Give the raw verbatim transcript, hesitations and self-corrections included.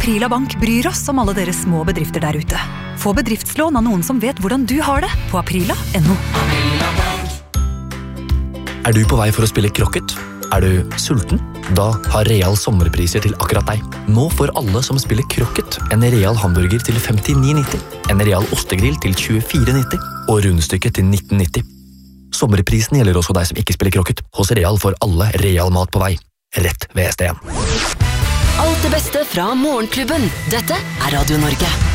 Aprila Bank bryr oss om alle dere små bedrifter der ute. Få bedriftslån av noen som vet hvordan du har det på aprila punktum no. Er du på vei for å spille krokket? Er du sulten? Da har Real sommerpriser til akkurat deg. Nå får alle som spiller krokket en Real hamburger til femtini nitti, en Real ostegrill til tjuefire nitti og rundstykket til nitten nitti. Sommerprisen gjelder også deg som ikke spiller krokket. Hos Real får alle Real mat på vei. Rett ved S D en. Alt det beste fra Morgenklubben. Dette er Radio Norge.